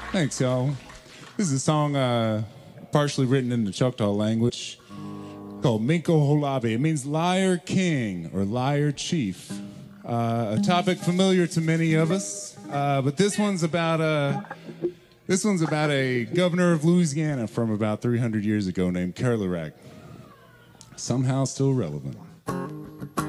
Thanks, y'all. This is a song partially written in the Choctaw language called Minko Holabe. It means liar king or liar chief. A topic familiar to many of us, but this one's about a governor of Louisiana from about 300 years ago named Kerlerac. Somehow still relevant.